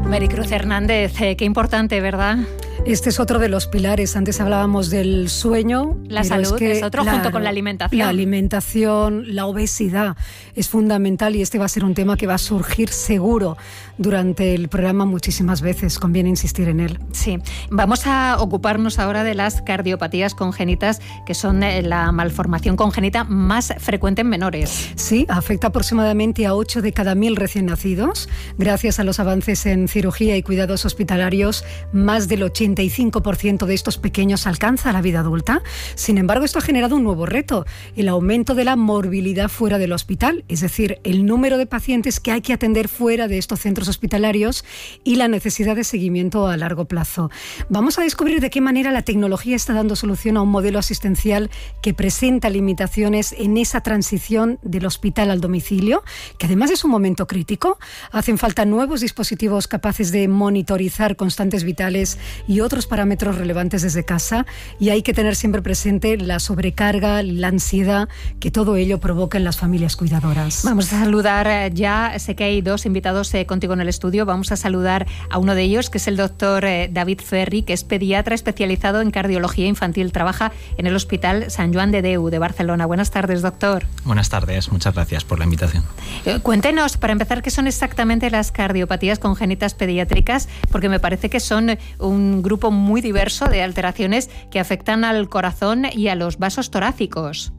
Maricruz Hernández, qué importante, ¿verdad? Este es otro de los pilares. Antes hablábamos del sueño. La salud es otro, claro, junto con la alimentación. La alimentación, la obesidad es fundamental y este va a ser un tema que va a surgir seguro durante el programa muchísimas veces. Conviene insistir en él. Sí. Vamos a ocuparnos ahora de las cardiopatías congénitas, que son la malformación congénita más frecuente en menores. Sí, afecta aproximadamente a 8 de cada 1.000 recién nacidos. Gracias a los avances en cirugía y cuidados hospitalarios, más del 85% de estos pequeños alcanza la vida adulta. Sin embargo, esto ha generado un nuevo reto, el aumento de la morbilidad fuera del hospital, es decir, el número de pacientes que hay que atender fuera de estos centros hospitalarios y la necesidad de seguimiento a largo plazo. Vamos a descubrir de qué manera la tecnología está dando solución a un modelo asistencial que presenta limitaciones en esa transición del hospital al domicilio, que además es un momento crítico. Hacen falta nuevos dispositivos capaces de monitorizar constantes vitales y otros parámetros relevantes desde casa, y hay que tener siempre presente la sobrecarga, la ansiedad que todo ello provoca en las familias cuidadoras. Vamos a saludar ya, sé que hay dos invitados contigo en el estudio. Vamos a saludar a uno de ellos, que es el doctor David Ferri, que es pediatra especializado en cardiología infantil. Trabaja en el Hospital Sant Joan de Déu de Barcelona. Buenas tardes, doctor. Buenas tardes, muchas gracias por la invitación. Cuéntenos, para empezar, qué son exactamente las cardiopatías congénitas pediátricas, porque me parece que son un grupo muy diverso de alteraciones que afectan al corazón y a los vasos torácicos.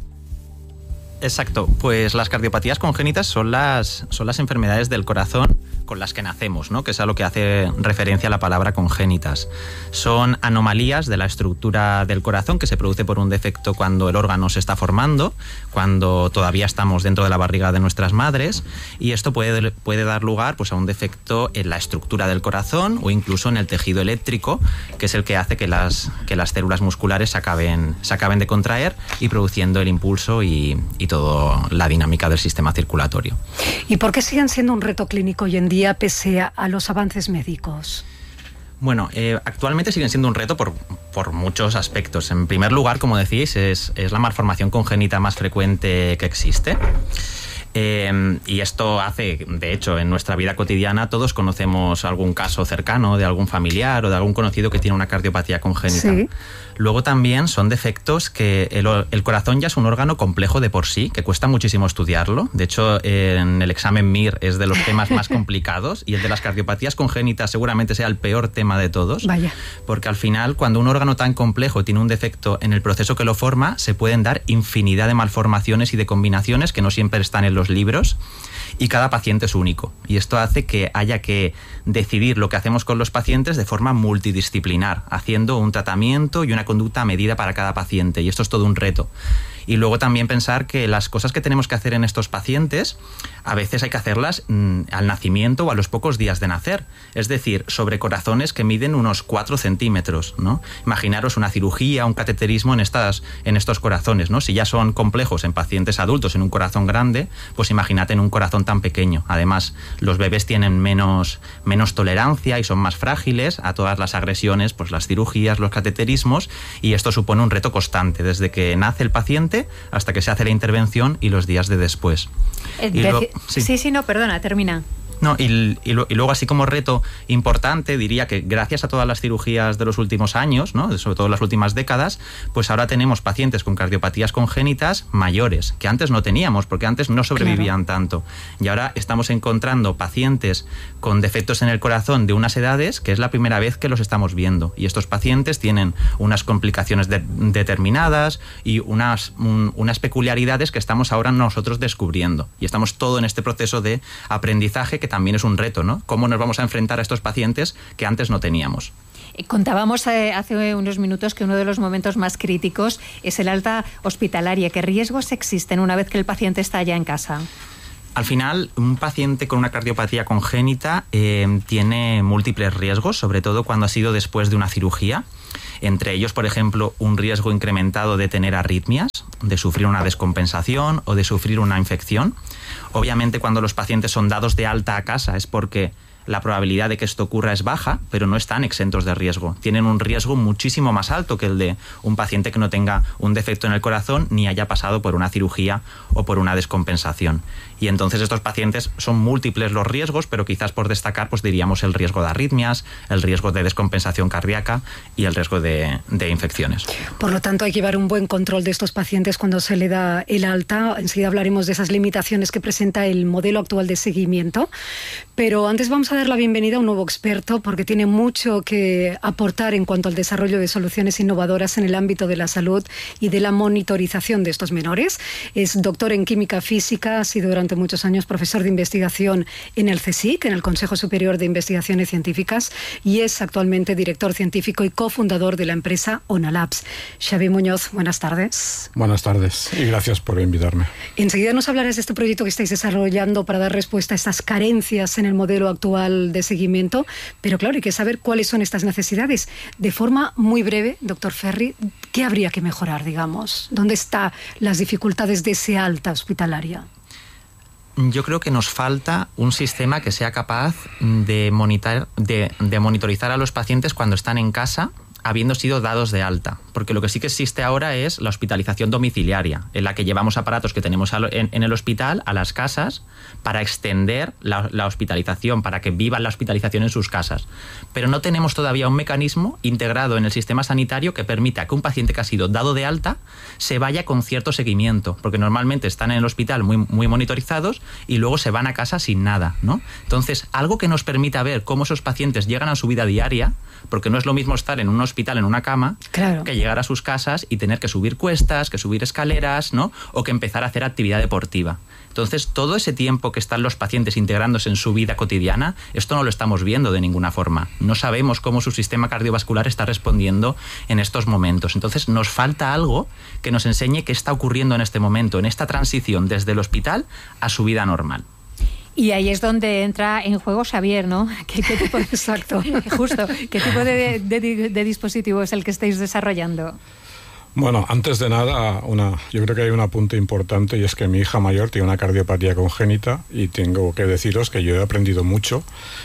Exacto, pues las cardiopatías congénitas son las enfermedades del corazón con las que nacemos, ¿no? Que es a lo que hace referencia la palabra congénitas. Son anomalías de la estructura del corazón que se produce por un defecto cuando el órgano se está formando, cuando todavía estamos dentro de la barriga de nuestras madres, y esto puede dar lugar, pues, a un defecto en la estructura del corazón o incluso en el tejido eléctrico, que es el que hace que las células musculares se acaben de contraer y produciendo el impulso y toda la dinámica del sistema circulatorio. ¿Y por qué siguen siendo un reto clínico hoy en día pese a los avances médicos? Bueno, actualmente siguen siendo un reto por muchos aspectos. En primer lugar, como decís, es la malformación congénita más frecuente que existe. Y esto hace, de hecho, en nuestra vida cotidiana todos conocemos algún caso cercano de algún familiar o de algún conocido que tiene una cardiopatía congénita. Sí. Luego también son defectos que el corazón ya es un órgano complejo de por sí, que cuesta muchísimo estudiarlo. De hecho, en el examen MIR es de los temas más complicados, y el de las cardiopatías congénitas seguramente sea el peor tema de todos. Vaya. Porque al final, cuando un órgano tan complejo tiene un defecto en el proceso que lo forma, se pueden dar infinidad de malformaciones y de combinaciones que no siempre están en los libros, y cada paciente es único. Y esto hace que haya que decidir lo que hacemos con los pacientes de forma multidisciplinar, haciendo un tratamiento y una conducta a medida para cada paciente, y esto es todo un reto. Y luego también pensar que las cosas que tenemos que hacer en estos pacientes, a veces hay que hacerlas al nacimiento o a los pocos días de nacer. Es decir, sobre corazones que miden unos 4 centímetros, ¿no? Imaginaros una cirugía, un cateterismo en estos corazones, ¿no? Si ya son complejos en pacientes adultos en un corazón grande, pues imagínate en un corazón tan pequeño. Además, los bebés tienen menos tolerancia y son más frágiles a todas las agresiones, pues las cirugías, los cateterismos, y esto supone un reto constante desde que nace el paciente hasta que se hace la intervención y los días de después. Perdona, termina. No, y luego, así como reto importante, diría que gracias a todas las cirugías de los últimos años, ¿no? Sobre todo las últimas décadas, pues ahora tenemos pacientes con cardiopatías congénitas mayores, que antes no teníamos, porque antes no sobrevivían tanto. Y ahora estamos encontrando pacientes con defectos en el corazón de unas edades que es la primera vez que los estamos viendo. Y estos pacientes tienen unas complicaciones determinadas y unas peculiaridades que estamos ahora nosotros descubriendo. Y estamos todo en este proceso de aprendizaje, que también es un reto, ¿no? ¿Cómo nos vamos a enfrentar a estos pacientes que antes no teníamos? Contábamos hace unos minutos que uno de los momentos más críticos es el alta hospitalaria. ¿Qué riesgos existen una vez que el paciente está ya en casa? Al final, un paciente con una cardiopatía congénita tiene múltiples riesgos, sobre todo cuando ha sido después de una cirugía. Entre ellos, por ejemplo, un riesgo incrementado de tener arritmias, de sufrir una descompensación o de sufrir una infección. Obviamente, cuando los pacientes son dados de alta a casa es porque la probabilidad de que esto ocurra es baja, pero no están exentos de riesgo. Tienen un riesgo muchísimo más alto que el de un paciente que no tenga un defecto en el corazón ni haya pasado por una cirugía o por una descompensación. Y entonces estos pacientes son múltiples los riesgos, pero quizás por destacar pues diríamos el riesgo de arritmias, el riesgo de descompensación cardíaca y el riesgo de infecciones. Por lo tanto, hay que llevar un buen control de estos pacientes cuando se le da el alta. Enseguida hablaremos de esas limitaciones que presenta el modelo actual de seguimiento. Pero antes vamos a dar la bienvenida a un nuevo experto porque tiene mucho que aportar en cuanto al desarrollo de soluciones innovadoras en el ámbito de la salud y de la monitorización de estos menores. Es doctor en química física, ha sido durante muchos años profesor de investigación en el CSIC, en el Consejo Superior de Investigaciones Científicas, y es actualmente director científico y cofundador de la empresa OnaLabs. Xavi Muñoz, buenas tardes. Buenas tardes y gracias por invitarme. Enseguida nos hablarás de este proyecto que estáis desarrollando para dar respuesta a estas carencias en el modelo actual de seguimiento, pero claro, hay que saber cuáles son estas necesidades. De forma muy breve, doctor Ferri, ¿qué habría que mejorar, digamos? ¿Dónde están las dificultades de ese alta hospitalaria? Yo creo que nos falta un sistema que sea capaz de monitorizar a los pacientes cuando están en casa, habiendo sido dados de alta. Porque lo que sí que existe ahora es la hospitalización domiciliaria, en la que llevamos aparatos que tenemos en el hospital a las casas para extender la hospitalización, para que vivan la hospitalización en sus casas. Pero no tenemos todavía un mecanismo integrado en el sistema sanitario que permita que un paciente que ha sido dado de alta se vaya con cierto seguimiento, porque normalmente están en el hospital muy monitorizados y luego se van a casa sin nada, ¿no? Entonces, algo que nos permita ver cómo esos pacientes llegan a su vida diaria, porque no es lo mismo estar en un hospital en una cama, claro, que llegar a sus casas y tener que subir cuestas, que subir escaleras, ¿no? O que empezar a hacer actividad deportiva. Entonces, todo ese tiempo que están los pacientes integrándose en su vida cotidiana, esto no lo estamos viendo de ninguna forma. No sabemos cómo su sistema cardiovascular está respondiendo en estos momentos. Entonces, nos falta algo que nos enseñe qué está ocurriendo en este momento, en esta transición desde el hospital a su vida normal. Y ahí es donde entra en juego Xavier, ¿no? ¿Qué tipo, exacto, justo, ¿qué tipo de dispositivo es el que estáis desarrollando? Bueno, antes de nada, yo creo que hay un apunte importante, y es que mi hija mayor tiene una cardiopatía congénita y tengo que deciros que yo he aprendido mucho,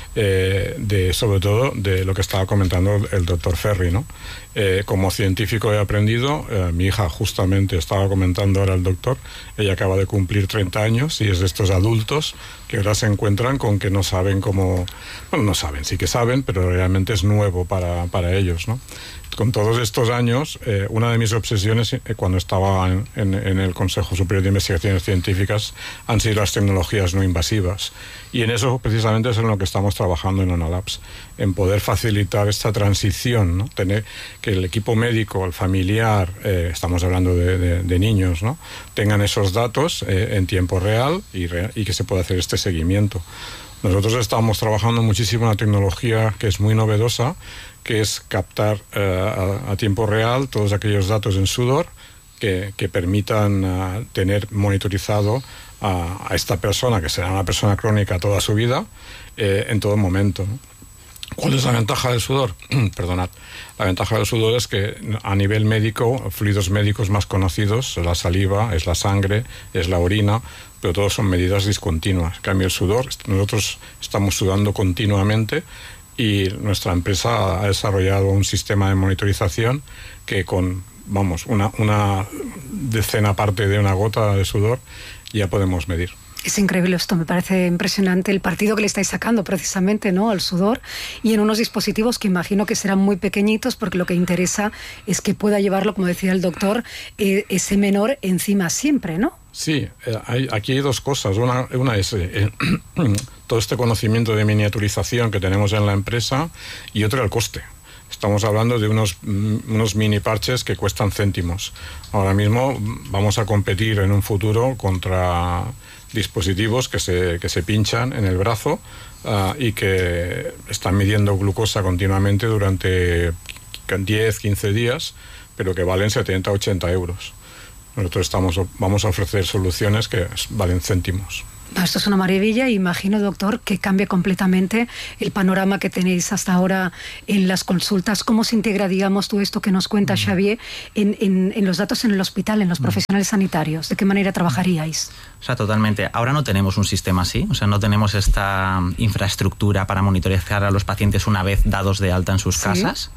sobre todo de lo que estaba comentando el doctor Ferri, ¿no? Como científico he aprendido, mi hija justamente estaba comentando ahora el doctor, ella acaba de cumplir 30 años y es de estos adultos que ahora se encuentran con que no saben cómo, bueno, no saben, sí que saben, pero realmente es nuevo para ellos, ¿no? Con todos estos años, una de mis obsesiones cuando estaba en el Consejo Superior de Investigaciones Científicas han sido las tecnologías no invasivas. Y en eso precisamente es en lo que estamos trabajando en OnaLabs, en poder facilitar esta transición, ¿no? Tener que el equipo médico, el familiar, estamos hablando de niños, ¿no? Tengan esos datos en tiempo real y que se pueda hacer este seguimiento. Nosotros estamos trabajando muchísimo en una tecnología que es muy novedosa, que es captar a tiempo real todos aquellos datos en sudor que permitan tener monitorizado a esta persona, que será una persona crónica toda su vida, en todo momento, ¿no? ¿Cuál es la ventaja del sudor? Perdonad. La ventaja del sudor es que a nivel médico, fluidos médicos más conocidos, la saliva, es la sangre, es la orina, pero todos son medidas discontinuas. En cambio, el sudor, nosotros estamos sudando continuamente y nuestra empresa ha desarrollado un sistema de monitorización que con, una decena parte de una gota de sudor ya podemos medir. Es increíble esto, me parece impresionante el partido que le estáis sacando precisamente, ¿no?, al sudor, y en unos dispositivos que imagino que serán muy pequeñitos porque lo que interesa es que pueda llevarlo, como decía el doctor, ese menor encima siempre, ¿no? Sí, aquí hay dos cosas. Una es todo este conocimiento de miniaturización que tenemos en la empresa y otra el coste. Estamos hablando de unos mini parches que cuestan céntimos. Ahora mismo vamos a competir en un futuro contra dispositivos que se pinchan en el brazo y que están midiendo glucosa continuamente durante 10, 15 días, pero que valen 70, 80 euros. Nosotros vamos a ofrecer soluciones que valen céntimos. Esto es una maravilla y imagino, doctor, que cambia completamente el panorama que tenéis hasta ahora en las consultas. ¿Cómo se integra, digamos, todo esto que nos cuenta Xavier en los datos en el hospital, en los profesionales sanitarios? ¿De qué manera trabajaríais? O sea, totalmente. Ahora no tenemos un sistema así, o sea, no tenemos esta infraestructura para monitorizar a los pacientes una vez dados de alta en sus casas,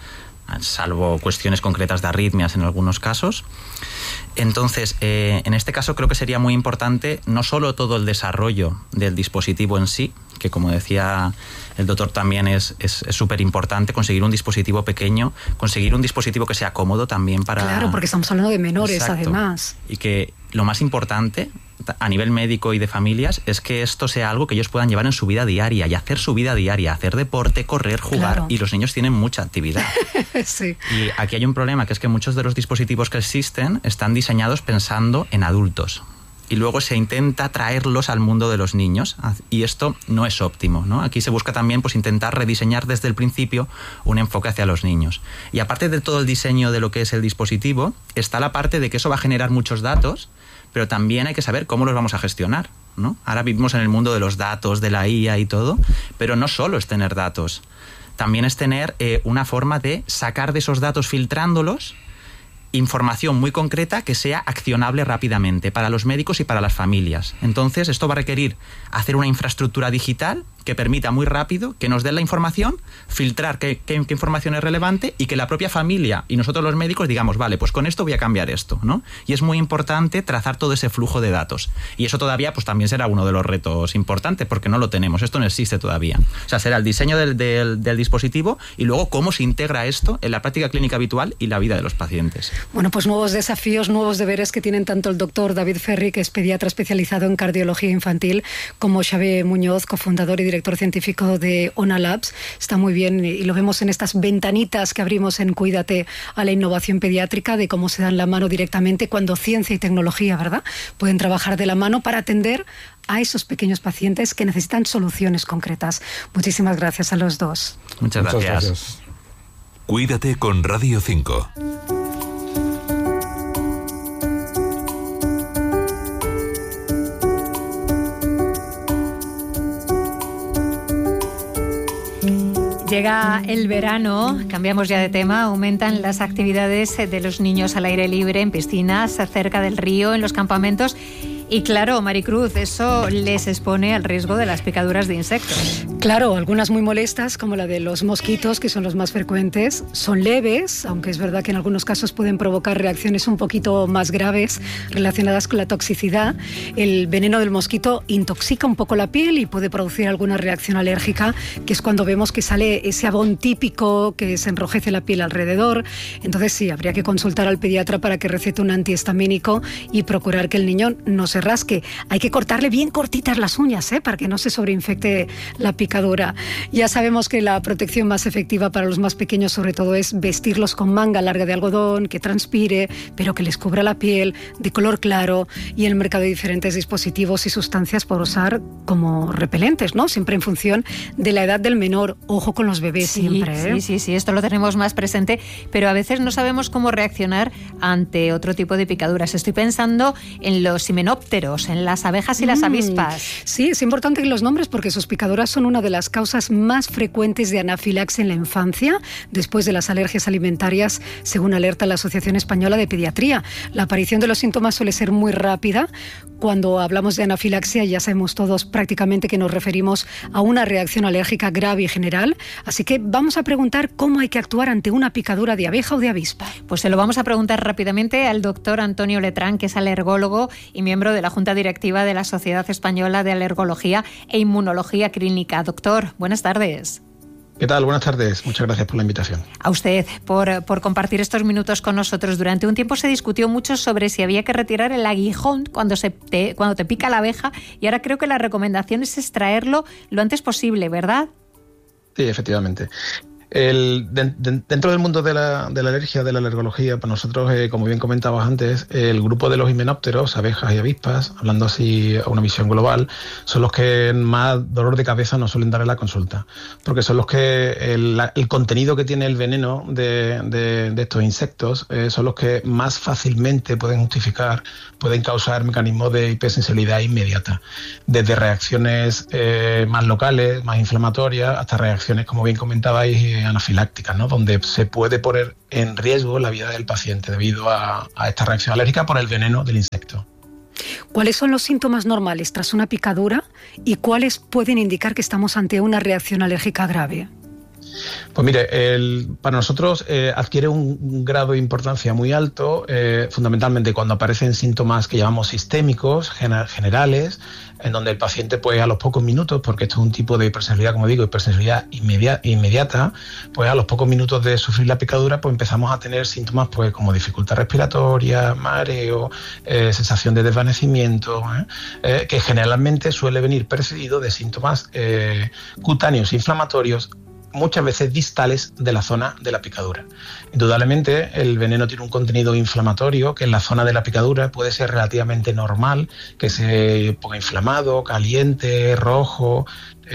salvo cuestiones concretas de arritmias en algunos casos. Entonces, en este caso creo que sería muy importante no solo todo el desarrollo del dispositivo en sí, que como decía el doctor también es súper importante, conseguir un dispositivo pequeño, conseguir un dispositivo que sea cómodo también para... Claro, porque estamos hablando de menores. Exacto. Además. Y que lo más importante a nivel médico y de familias es que esto sea algo que ellos puedan llevar en su vida diaria y hacer su vida diaria, hacer deporte, correr, jugar. Claro. Y los niños tienen mucha actividad. Sí. Y aquí hay un problema, que es que muchos de los dispositivos que existen están diseñados pensando en adultos. Y luego se intenta traerlos al mundo de los niños, y esto no es óptimo, ¿no? Aquí se busca también pues intentar rediseñar desde el principio un enfoque hacia los niños. Y aparte de todo el diseño de lo que es el dispositivo, está la parte de que eso va a generar muchos datos, pero también hay que saber cómo los vamos a gestionar, ¿no? Ahora vivimos en el mundo de los datos, de la IA y todo, pero no solo es tener datos, también es tener una forma de sacar de esos datos, filtrándolos, información muy concreta que sea accionable rápidamente para los médicos y para las familias. Entonces, esto va a requerir hacer una infraestructura digital que permita muy rápido que nos den la información, filtrar qué información es relevante y que la propia familia y nosotros los médicos digamos, vale, pues con esto voy a cambiar esto, ¿no? Y es muy importante trazar todo ese flujo de datos. Y eso todavía pues también será uno de los retos importantes porque no lo tenemos, esto no existe todavía. O sea, será el diseño del dispositivo y luego cómo se integra esto en la práctica clínica habitual y la vida de los pacientes. Bueno, pues nuevos desafíos, nuevos deberes que tienen tanto el doctor David Ferri, que es pediatra especializado en cardiología infantil, como Xavier Muñoz, cofundador y director científico de ONA Labs. Está muy bien y lo vemos en estas ventanitas que abrimos en Cuídate a la innovación pediátrica, de cómo se dan la mano directamente cuando ciencia y tecnología, ¿verdad?, pueden trabajar de la mano para atender a esos pequeños pacientes que necesitan soluciones concretas. Muchísimas gracias a los dos. Muchas gracias. Cuídate con Radio 5. Llega el verano, cambiamos ya de tema, aumentan las actividades de los niños al aire libre, en piscinas, cerca del río, en los campamentos. Y claro, Maricruz, eso les expone al riesgo de las picaduras de insectos. Claro, algunas muy molestas, como la de los mosquitos, que son los más frecuentes, son leves, aunque es verdad que en algunos casos pueden provocar reacciones un poquito más graves relacionadas con la toxicidad. El veneno del mosquito intoxica un poco la piel y puede producir alguna reacción alérgica, que es cuando vemos que sale ese abón típico, que se enrojece la piel alrededor. Entonces sí, habría que consultar al pediatra para que recete un antihistamínico y procurar que el niño no se rasque. Hay que cortarle bien cortitas las uñas, para que no se sobreinfecte la picadura. Ya sabemos que la protección más efectiva para los más pequeños sobre todo es vestirlos con manga larga de algodón, que transpire, pero que les cubra la piel, de color claro, y en el mercado hay diferentes dispositivos y sustancias por usar como repelentes, ¿no? Siempre en función de la edad del menor. Ojo con los bebés siempre. Sí, esto lo tenemos más presente, pero a veces no sabemos cómo reaccionar ante otro tipo de picaduras. Estoy pensando en los himenópteros, en las abejas y las avispas. Sí, es importante que los nombres porque sus picaduras son una de las causas más frecuentes de anafilaxia en la infancia, después de las alergias alimentarias, según alerta la Asociación Española de Pediatría. La aparición de los síntomas suele ser muy rápida. Cuando hablamos de anafilaxia ya sabemos todos prácticamente que nos referimos a una reacción alérgica grave y general. Así que vamos a preguntar cómo hay que actuar ante una picadura de abeja o de avispa. Pues se lo vamos a preguntar rápidamente al doctor Antonio Letrán, que es alergólogo y miembro de la Junta Directiva de la Sociedad Española de Alergología e Inmunología Clínica. Doctor, buenas tardes. ¿Qué tal? Buenas tardes. Muchas gracias por la invitación. A usted por compartir estos minutos con nosotros. Durante un tiempo se discutió mucho sobre si había que retirar el aguijón cuando te pica la abeja, y ahora creo que la recomendación es extraerlo lo antes posible, ¿verdad? Sí, efectivamente. Dentro del mundo de la alergia, de la alergología, pues nosotros, como bien comentabas antes, el grupo de los himenópteros, abejas y avispas, hablando así a una visión global, son los que más dolor de cabeza nos suelen dar en la consulta, porque son los que el contenido que tiene el veneno de estos insectos son los que más fácilmente pueden causar mecanismos de hipersensibilidad inmediata, desde reacciones más locales, más inflamatorias, hasta reacciones, como bien comentabais, anafilácticas, ¿no? Donde se puede poner en riesgo la vida del paciente debido a esta reacción alérgica por el veneno del insecto. ¿Cuáles son los síntomas normales tras una picadura y cuáles pueden indicar que estamos ante una reacción alérgica grave? Pues mire, para nosotros adquiere un grado de importancia muy alto, fundamentalmente cuando aparecen síntomas que llamamos sistémicos, generales, en donde el paciente, pues a los pocos minutos, porque esto es un tipo de hipersensibilidad, como digo, hipersensibilidad inmediata, pues a los pocos minutos de sufrir la picadura, pues empezamos a tener síntomas, pues como dificultad respiratoria, mareo, sensación de desvanecimiento, que generalmente suele venir precedido de síntomas cutáneos inflamatorios, muchas veces distales de la zona de la picadura. Indudablemente, el veneno tiene un contenido inflamatorio que en la zona de la picadura puede ser relativamente normal, que se ponga inflamado, caliente, rojo,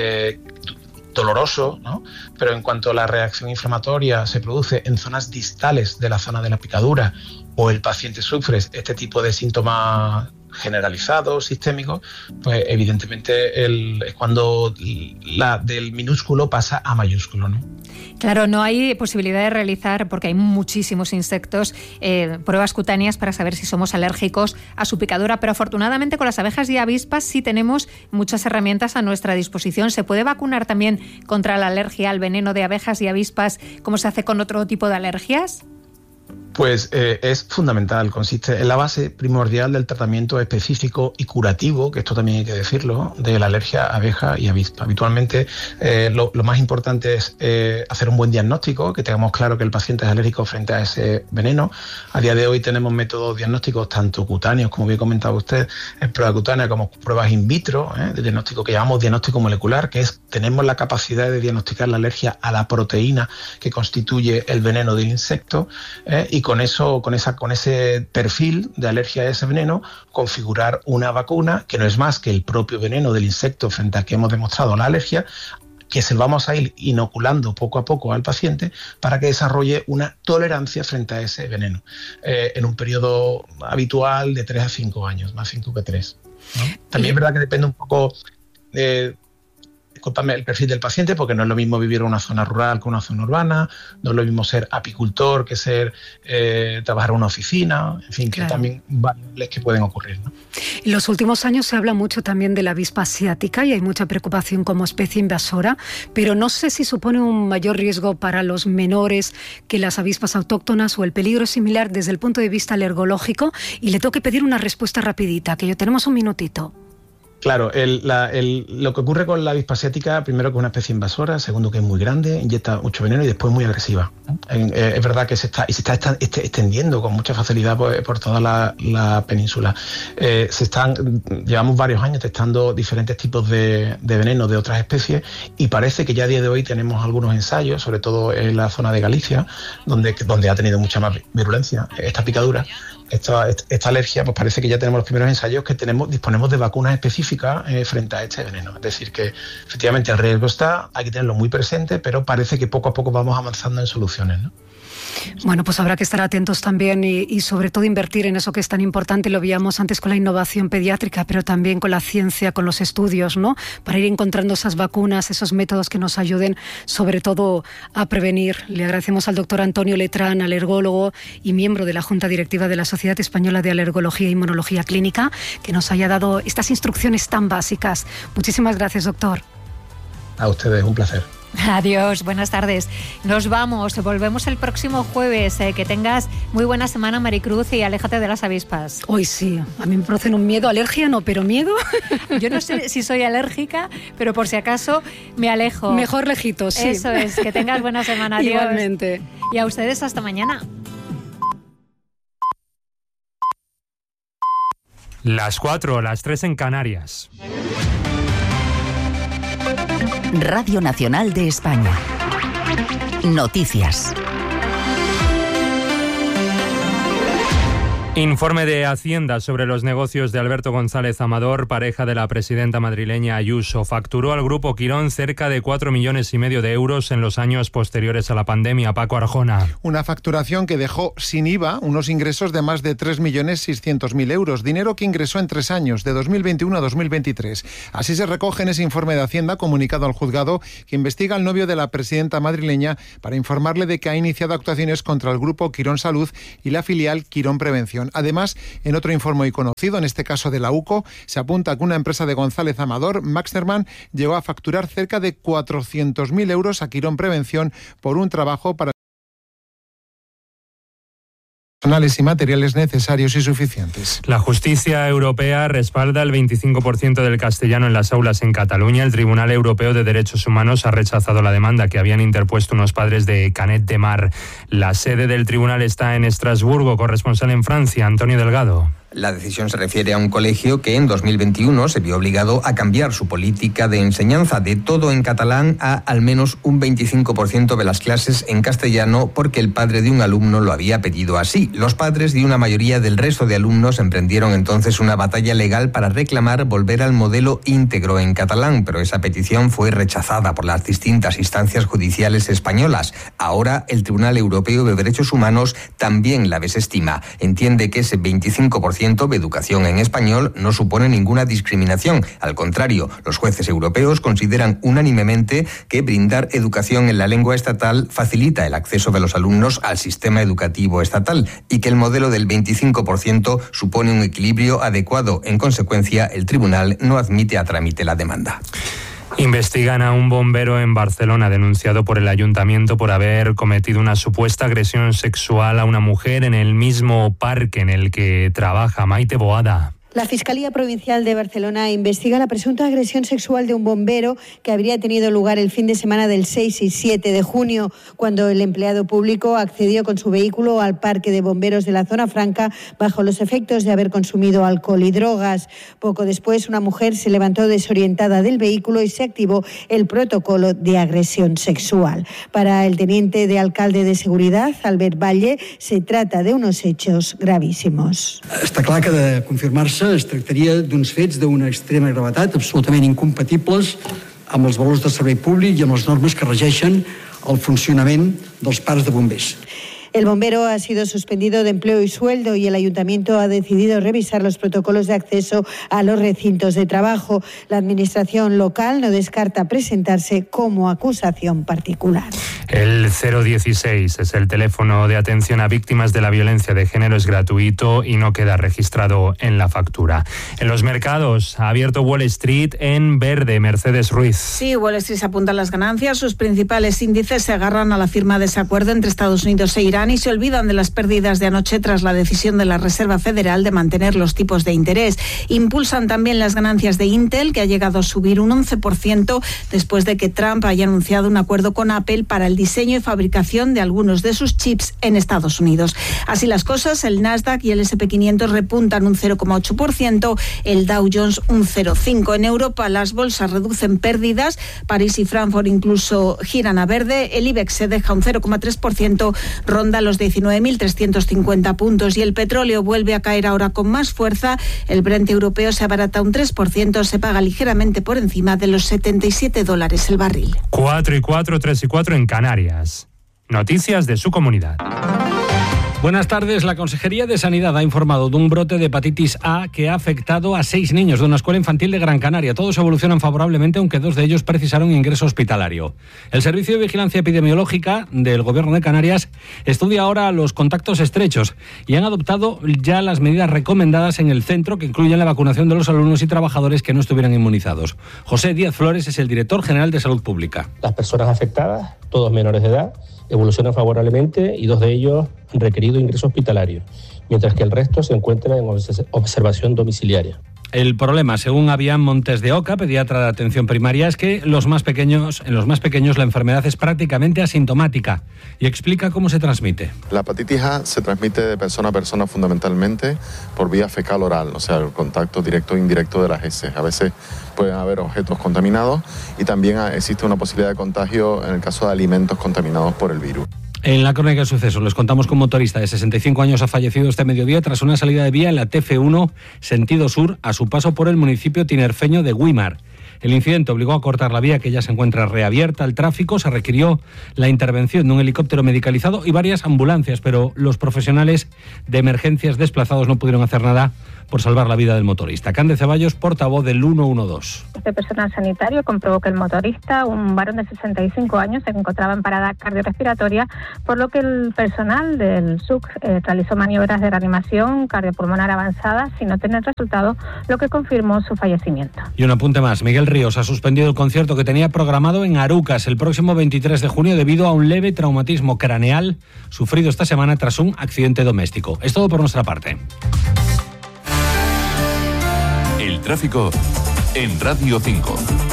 doloroso, ¿no? Pero en cuanto la reacción inflamatoria se produce en zonas distales de la zona de la picadura o el paciente sufre este tipo de síntomas generalizados, sistémicos, pues evidentemente es cuando del minúsculo pasa a mayúsculo, ¿no? Claro, no hay posibilidad de realizar, porque hay muchísimos insectos, pruebas cutáneas para saber si somos alérgicos a su picadura, pero afortunadamente con las abejas y avispas sí tenemos muchas herramientas a nuestra disposición. ¿Se puede vacunar también contra la alergia al veneno de abejas y avispas como se hace con otro tipo de alergias? Pues es fundamental, consiste en la base primordial del tratamiento específico y curativo, que esto también hay que decirlo, de la alergia a abeja y avispa. Habitualmente lo más importante es hacer un buen diagnóstico, que tengamos claro que el paciente es alérgico frente a ese veneno. A día de hoy tenemos métodos diagnósticos tanto cutáneos, como bien comentaba usted, en prueba cutánea, como pruebas in vitro, de diagnóstico que llamamos diagnóstico molecular, que es tenemos la capacidad de diagnosticar la alergia a la proteína que constituye el veneno del insecto, y con ese perfil de alergia a ese veneno, configurar una vacuna que no es más que el propio veneno del insecto frente al que hemos demostrado la alergia, que se lo vamos a ir inoculando poco a poco al paciente para que desarrolle una tolerancia frente a ese veneno, en un periodo habitual de 3 a 5 años, más 5 que 3, ¿no? También es verdad que depende un poco el perfil del paciente, porque no es lo mismo vivir en una zona rural que una zona urbana, no es lo mismo ser apicultor que ser trabajar en una oficina, en fin, claro, que también variables que pueden ocurrir, ¿no? En los últimos años se habla mucho también de la avispa asiática y hay mucha preocupación como especie invasora, pero no sé si supone un mayor riesgo para los menores que las avispas autóctonas o el peligro es similar desde el punto de vista alergológico, y le tengo que pedir una respuesta rapidita, que ya tenemos un minutito. Claro, lo que ocurre con la avispa asiática, primero que es una especie invasora, segundo que es muy grande, inyecta mucho veneno y después muy agresiva. Es verdad que se está extendiendo con mucha facilidad por toda la península. Llevamos varios años testando diferentes tipos de veneno de otras especies y parece que ya a día de hoy tenemos algunos ensayos, sobre todo en la zona de Galicia, donde ha tenido mucha más virulencia esta picadura. Esta alergia, pues parece que ya tenemos los primeros ensayos que disponemos de vacunas específicas frente a este veneno. Es decir, que efectivamente el riesgo está, hay que tenerlo muy presente, pero parece que poco a poco vamos avanzando en soluciones, ¿no? Bueno, pues habrá que estar atentos también y sobre todo invertir en eso que es tan importante. Lo veíamos antes con la innovación pediátrica, pero también con la ciencia, con los estudios, ¿no? Para ir encontrando esas vacunas, esos métodos que nos ayuden sobre todo a prevenir. Le agradecemos al doctor Antonio Letrán, alergólogo y miembro de la Junta Directiva de la Sociedad Española de Alergología e Inmunología Clínica, que nos haya dado estas instrucciones tan básicas. Muchísimas gracias, doctor. A ustedes, un placer. Adiós, buenas tardes. Nos vamos, volvemos el próximo jueves. Que tengas muy buena semana, Maricruz, y aléjate de las avispas. Hoy sí, a mí me producen un miedo, alergia no, pero miedo. Yo no sé si soy alérgica, pero por si acaso me alejo. Mejor lejitos, sí. Eso es, que tengas buena semana. Adiós. Igualmente. Y a ustedes hasta mañana. Las 4, las 3 en Canarias. Radio Nacional de España. Noticias. Informe de Hacienda sobre los negocios de Alberto González Amador, pareja de la presidenta madrileña Ayuso. Facturó al Grupo Quirón cerca de 4,5 millones de euros en los años posteriores a la pandemia. Paco Arjona. Una facturación que dejó sin IVA unos ingresos de más de 3.600.000 euros, dinero que ingresó en 3 años, de 2021 a 2023. Así se recoge en ese informe de Hacienda comunicado al juzgado que investiga al novio de la presidenta madrileña para informarle de que ha iniciado actuaciones contra el Grupo Quirón Salud y la filial Quirón Prevención. Además, en otro informe hoy conocido, en este caso de la UCO, se apunta que una empresa de González Amador, Maxterman, llegó a facturar cerca de 400.000 euros a Quirón Prevención por un trabajo para personales y materiales necesarios y suficientes. La justicia europea respalda el 25% del castellano en las aulas en Cataluña. El Tribunal Europeo de Derechos Humanos ha rechazado la demanda que habían interpuesto unos padres de Canet de Mar. La sede del tribunal está en Estrasburgo. Corresponsal en Francia, Antonio Delgado. La decisión se refiere a un colegio que en 2021 se vio obligado a cambiar su política de enseñanza de todo en catalán a al menos un 25% de las clases en castellano porque el padre de un alumno lo había pedido así. Los padres y una mayoría del resto de alumnos emprendieron entonces una batalla legal para reclamar volver al modelo íntegro en catalán, pero esa petición fue rechazada por las distintas instancias judiciales españolas. Ahora el Tribunal Europeo de Derechos Humanos también la desestima. Entiende que ese 25% de educación en español no supone ninguna discriminación. Al contrario, los jueces europeos consideran unánimemente que brindar educación en la lengua estatal facilita el acceso de los alumnos al sistema educativo estatal y que el modelo del 25% supone un equilibrio adecuado. En consecuencia, el tribunal no admite a trámite la demanda. Investigan a un bombero en Barcelona denunciado por el ayuntamiento por haber cometido una supuesta agresión sexual a una mujer en el mismo parque en el que trabaja. Maite Boada. La Fiscalía Provincial de Barcelona investiga la presunta agresión sexual de un bombero que habría tenido lugar el fin de semana del 6 y 7 de junio, cuando el empleado público accedió con su vehículo al parque de bomberos de la Zona Franca bajo los efectos de haber consumido alcohol y drogas. Poco después, una mujer se levantó desorientada del vehículo y se activó el protocolo de agresión sexual. Para el teniente de alcalde de Seguridad, Albert Valle, se trata de unos hechos gravísimos. Està clar que de confirmar-se es tractaria d'uns fets d'una extrema gravetat, absolutament incompatibles amb els valors de servei públic i amb les normes que regeixen el funcionament dels parcs de bombers. El bombero ha sido suspendido de empleo y sueldo y el ayuntamiento ha decidido revisar los protocolos de acceso a los recintos de trabajo. La administración local no descarta presentarse como acusación particular. El 016 es el teléfono de atención a víctimas de la violencia de género, es gratuito y no queda registrado en la factura. En los mercados ha abierto Wall Street en verde. Mercedes Ruiz. Sí, Wall Street se apunta a las ganancias. Sus principales índices se agarran a la firma de ese acuerdo entre Estados Unidos e Irán y se olvidan de las pérdidas de anoche tras la decisión de la Reserva Federal de mantener los tipos de interés. Impulsan también las ganancias de Intel, que ha llegado a subir un 11% después de que Trump haya anunciado un acuerdo con Apple para el diseño y fabricación de algunos de sus chips en Estados Unidos. Así las cosas, el Nasdaq y el S&P 500 repuntan un 0,8%, el Dow Jones un 0,5%. En Europa las bolsas reducen pérdidas, París y Frankfurt incluso giran a verde, el IBEX se deja un 0,3%, ronda los 19.350 puntos y el petróleo vuelve a caer ahora con más fuerza. El Brent europeo se abarata un 3%, se paga ligeramente por encima de los $77 el barril. 4 y 4, 3 y 4 en Canarias. Noticias de su comunidad. Buenas tardes. La Consejería de Sanidad ha informado de un brote de hepatitis A que ha afectado a 6 niños de una escuela infantil de Gran Canaria. Todos evolucionan favorablemente, aunque 2 de ellos precisaron ingreso hospitalario. El Servicio de Vigilancia Epidemiológica del Gobierno de Canarias estudia ahora los contactos estrechos y han adoptado ya las medidas recomendadas en el centro, que incluyen la vacunación de los alumnos y trabajadores que no estuvieran inmunizados. José Díaz Flores es el director general de Salud Pública. Las personas afectadas, todos menores de edad, evolucionan favorablemente y 2 de ellos han requerido ingreso hospitalario, mientras que el resto se encuentra en observación domiciliaria. El problema, según Avian Montes de Oca, pediatra de atención primaria, es que en los más pequeños la enfermedad es prácticamente asintomática, y explica cómo se transmite. La hepatitis A se transmite de persona a persona fundamentalmente por vía fecal oral, o sea, el contacto directo e indirecto de las heces. A veces pueden haber objetos contaminados y también existe una posibilidad de contagio en el caso de alimentos contaminados por el virus. En la crónica de sucesos les contamos que un motorista de 65 años ha fallecido este mediodía tras una salida de vía en la TF1 sentido sur a su paso por el municipio tinerfeño de Güímar. El incidente obligó a cortar la vía, que ya se encuentra reabierta al tráfico. Se requirió la intervención de un helicóptero medicalizado y varias ambulancias, pero los profesionales de emergencias desplazados no pudieron hacer nada por salvar la vida del motorista. Cande Ceballos, portavoz del 112. Este personal sanitario comprobó que el motorista, un varón de 65 años, se encontraba en parada cardiorrespiratoria, por lo que el personal del SUC realizó maniobras de reanimación cardiopulmonar avanzada sin obtener resultado, lo que confirmó su fallecimiento. Y un apunte más, Miguel Ríos ha suspendido el concierto que tenía programado en Arucas el próximo 23 de junio debido a un leve traumatismo craneal sufrido esta semana tras un accidente doméstico. Es todo por nuestra parte. El tráfico en Radio 5.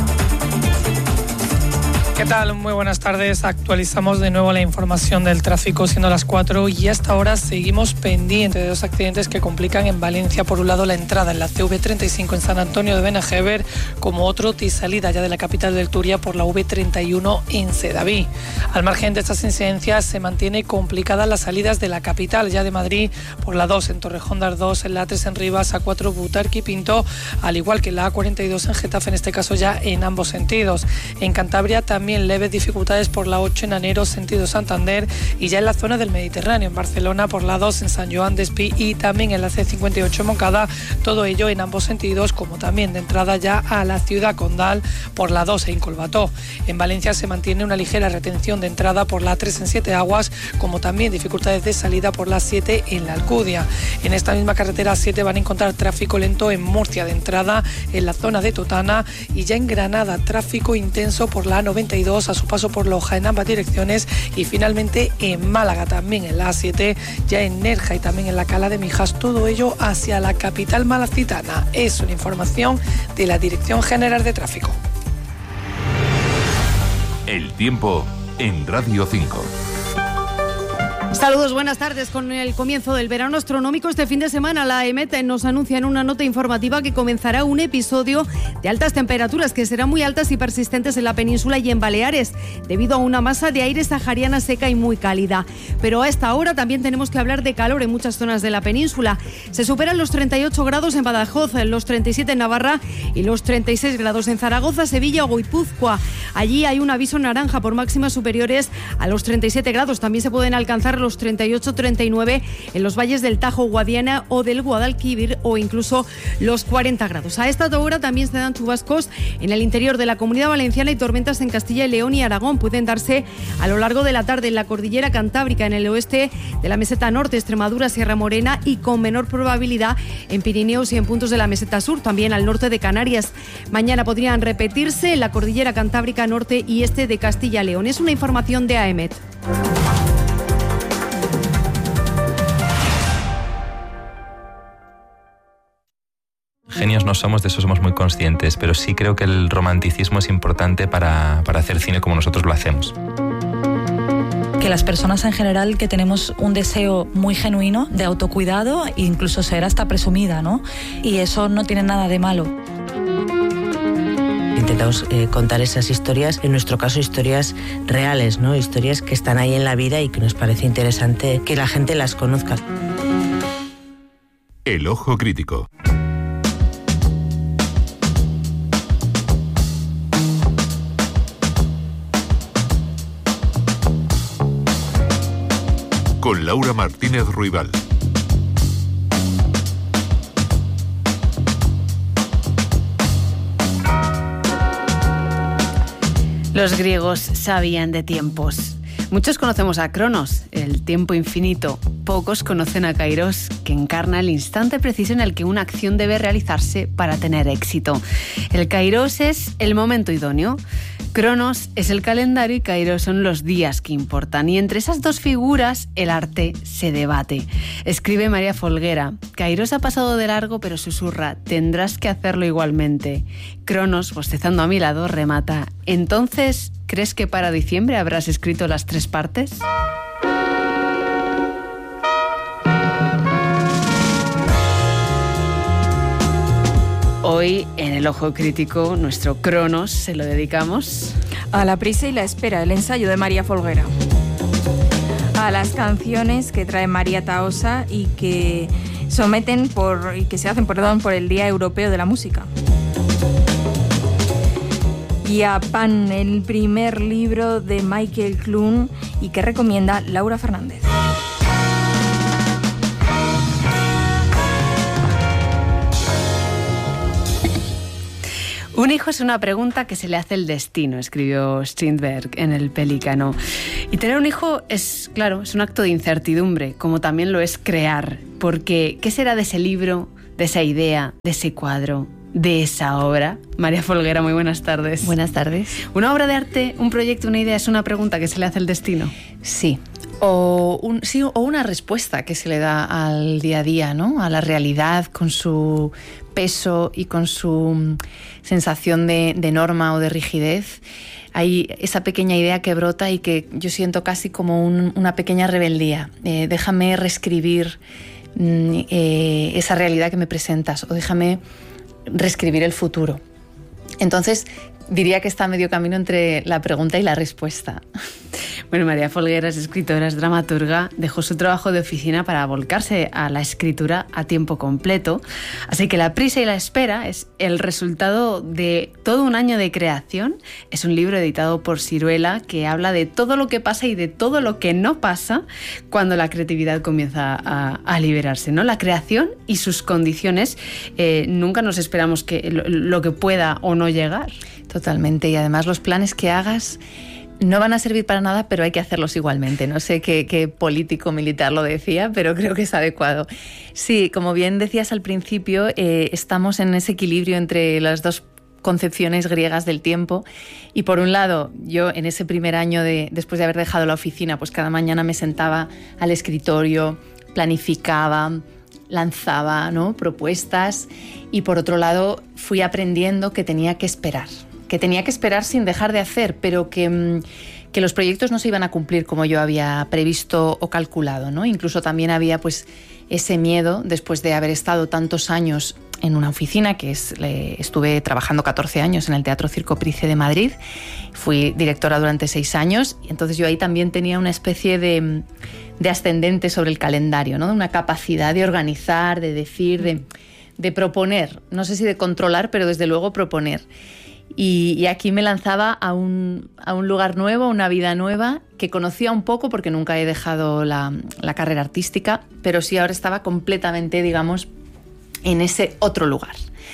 ¿Qué tal? Muy buenas tardes. Actualizamos de nuevo la información del tráfico, siendo las 4 y hasta ahora seguimos pendientes de dos accidentes que complican en Valencia. Por un lado, la entrada en la CV35 en San Antonio de Benajever, como otro y salida ya de la capital del Turia por la V31 en Sedaví. Al margen de estas incidencias, se mantiene complicada las salidas de la capital ya de Madrid por la 2 en Torrejón de Ardoz, en la A3 en Rivas, A4 Butarque y Pinto, al igual que la A42 en Getafe, en este caso ya en ambos sentidos. En Cantabria también leves dificultades por la 8 en Anero, sentido Santander, y ya en la zona del Mediterráneo, en Barcelona por la 2 en San Joan d'Espí y también en la C58 en Moncada, todo ello en ambos sentidos, como también de entrada ya a la ciudad condal por la 2 en Colbató. En Valencia se mantiene una ligera retención de entrada por la 3 en Siete Aguas, como también dificultades de salida por la 7 en la Alcudia. En esta misma carretera 7 van a encontrar tráfico lento en Murcia de entrada, en la zona de Totana, y ya en Granada tráfico intenso por la A92 a su paso por Loja en ambas direcciones, y finalmente en Málaga también en la A7, ya en Nerja y también en la Cala de Mijas, todo ello hacia la capital malacitana. Es una información de la Dirección General de Tráfico. El tiempo en Radio 5. Saludos, buenas tardes. Con el comienzo del verano astronómico este fin de semana, la EMET nos anuncia en una nota informativa que comenzará un episodio de altas temperaturas que serán muy altas y persistentes en la península y en Baleares, debido a una masa de aire sahariana seca y muy cálida. Pero a esta hora también tenemos que hablar de calor en muchas zonas de la península. Se superan los 38 grados en Badajoz, los 37 en Navarra y los 36 grados en Zaragoza, Sevilla o Guipúzcoa. Allí hay un aviso naranja por máximas superiores a los 37 grados. También se pueden alcanzar los 38-39 en los valles del Tajo, Guadiana o del Guadalquivir, o incluso los 40 grados. A esta hora también se dan chubascos en el interior de la Comunidad Valenciana y tormentas en Castilla y León y Aragón. Pueden darse a lo largo de la tarde en la cordillera Cantábrica, en el oeste de la meseta norte, Extremadura, Sierra Morena, y con menor probabilidad en Pirineos y en puntos de la meseta sur, también al norte de Canarias. Mañana podrían repetirse en la cordillera Cantábrica norte y este de Castilla y León. Es una información de AEMET. Genios no somos, de eso somos muy conscientes, pero sí creo que el romanticismo es importante para hacer cine como nosotros lo hacemos. Que las personas en general que tenemos un deseo muy genuino de autocuidado, incluso ser hasta presumida, ¿no? Y eso no tiene nada de malo. Intentamos contar esas historias, en nuestro caso historias reales, ¿no? Historias que están ahí en la vida y que nos parece interesante que la gente las conozca. El ojo crítico. Con Laura Martínez Ruibal. Los griegos sabían de tiempos. Muchos conocemos a Cronos, el tiempo infinito. Pocos conocen a Kairos, que encarna el instante preciso en el que una acción debe realizarse para tener éxito. El Kairos es el momento idóneo. Cronos es el calendario y Kairos son los días que importan. Y entre esas dos figuras, el arte se debate. Escribe María Folguera: Kairos ha pasado de largo, pero susurra: tendrás que hacerlo igualmente. Cronos, bostezando a mi lado, remata: entonces, ¿crees que para diciembre habrás escrito las 3 partes? Hoy, en el Ojo Crítico, nuestro Cronos se lo dedicamos a La prisa y la espera, el ensayo de María Folguera. A las canciones que trae María Tahosa y que se hacen por el Día Europeo de la Música. Y a Pan, el primer libro de Michael Clun y que recomienda Laura Fernández. Un hijo es una pregunta que se le hace el destino, escribió Strindberg en El Pelícano. Y tener un hijo es, claro, es un acto de incertidumbre, como también lo es crear. Porque, ¿qué será de ese libro, de esa idea, de ese cuadro, de esa obra? María Folguera, muy buenas tardes. Buenas tardes. ¿Una obra de arte, un proyecto, una idea es una pregunta que se le hace el destino? Sí. O una respuesta que se le da al día a día, ¿no? A la realidad, con su peso y con su sensación de norma o de rigidez. Hay esa pequeña idea que brota y que yo siento casi como una pequeña rebeldía. Déjame reescribir esa realidad que me presentas, o déjame reescribir el futuro. Entonces, diría que está a medio camino entre la pregunta y la respuesta. Bueno, María Folguera es escritora, es dramaturga, dejó su trabajo de oficina para volcarse a la escritura a tiempo completo. Así que La prisa y la espera es el resultado de todo un año de creación. Es un libro editado por Siruela que habla de todo lo que pasa y de todo lo que no pasa cuando la creatividad comienza a liberarse, ¿no? La creación y sus condiciones. Nunca nos esperamos que lo que pueda o no llegar. Totalmente, y además los planes que hagas no van a servir para nada, pero hay que hacerlos igualmente. No sé qué político militar lo decía, pero creo que es adecuado. Sí, como bien decías al principio, estamos en ese equilibrio entre las dos concepciones griegas del tiempo. Y por un lado, yo en ese primer año después de haber dejado la oficina, pues cada mañana me sentaba al escritorio, planificaba, lanzaba, ¿no?, propuestas, y por otro lado fui aprendiendo que tenía que esperar sin dejar de hacer, pero que los proyectos no se iban a cumplir como yo había previsto o calculado, ¿no? Incluso también había pues ese miedo, después de haber estado tantos años en una oficina, estuve trabajando 14 años en el Teatro Circo Price de Madrid, fui directora durante 6 años, y entonces yo ahí también tenía una especie de ascendente sobre el calendario, ¿no? De una capacidad de organizar, de decir, de proponer, no sé si de controlar, pero desde luego proponer. Y aquí me lanzaba a un lugar nuevo, a una vida nueva, que conocía un poco porque nunca he dejado la carrera artística, pero sí ahora estaba completamente, digamos, en ese otro lugar.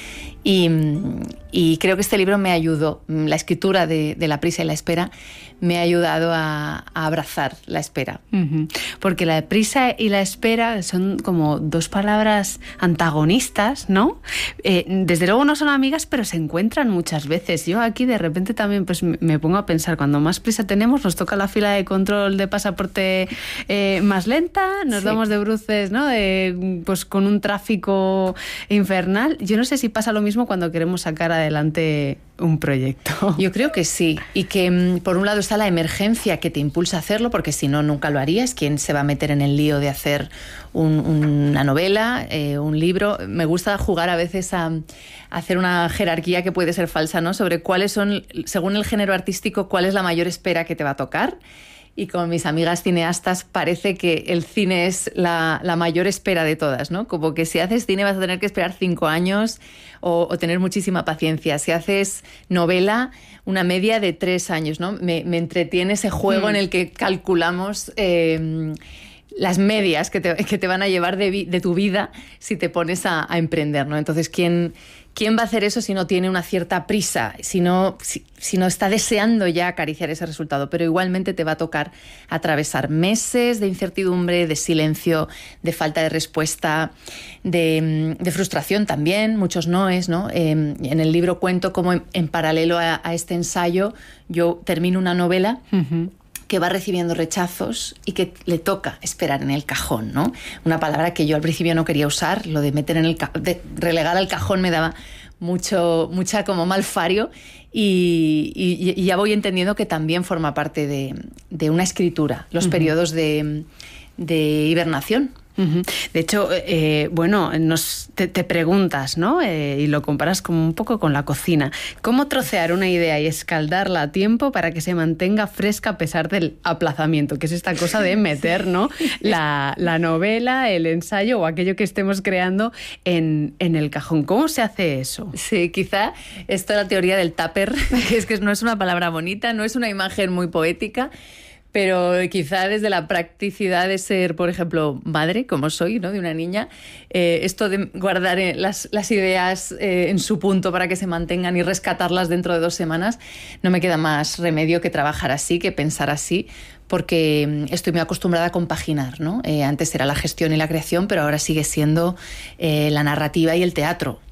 Y creo que este libro me ayudó, la escritura de La prisa y la espera me ha ayudado a abrazar la espera. Porque la prisa y la espera son como dos palabras antagonistas, ¿no? Desde luego no son amigas, pero se encuentran muchas veces. Yo aquí de repente también pues me pongo a pensar, cuando más prisa tenemos, nos toca la fila de control de pasaporte más lenta, nos damos de bruces, ¿no? Pues con un tráfico infernal. Yo no sé si pasa lo mismo cuando queremos sacar adelante un proyecto. Yo creo que sí, y que por un lado está la emergencia que te impulsa a hacerlo, porque si no, nunca lo harías. ¿Quién se va a meter en el lío de hacer una novela, un libro? Me gusta jugar a veces a hacer una jerarquía que puede ser falsa, ¿no? Sobre cuáles son, según el género artístico, cuál es la mayor espera que te va a tocar. Y con mis amigas cineastas parece que el cine es la mayor espera de todas, ¿no? Como que si haces cine vas a tener que esperar 5 años o tener muchísima paciencia. Si haces novela, una media de 3 años, ¿no? Me entretiene ese juego en el que calculamos las medias que te van a llevar de tu vida si te pones a emprender, ¿no? Entonces, ¿quién va a hacer eso si no tiene una cierta prisa, si no está deseando ya acariciar ese resultado? Pero igualmente te va a tocar atravesar meses de incertidumbre, de silencio, de falta de respuesta, de frustración también, muchos noes, ¿no? En el libro cuento cómo en paralelo a este ensayo yo termino una novela que va recibiendo rechazos y que le toca esperar en el cajón, ¿no? Una palabra que yo al principio no quería usar, lo de meter de relegar al cajón me daba mucha como malfario y ya voy entendiendo que también forma parte de una escritura, los periodos de hibernación. De hecho, te preguntas, ¿no? Y lo comparas como un poco con la cocina. ¿Cómo trocear una idea y escaldarla a tiempo para que se mantenga fresca a pesar del aplazamiento? Que es esta cosa de meter, ¿no? la novela, el ensayo o aquello que estemos creando en el cajón. ¿Cómo se hace eso? Sí, quizá esto es la teoría del tupper, que no es una palabra bonita, no es una imagen muy poética, pero quizá desde la practicidad de ser, por ejemplo, madre, como soy, ¿no? De una niña, esto de guardar las ideas en su punto para que se mantengan y rescatarlas dentro de 2 semanas, no me queda más remedio que trabajar así, que pensar así, porque estoy muy acostumbrada a compaginar, ¿no? Antes era la gestión y la creación, pero ahora sigue siendo la narrativa y el teatro.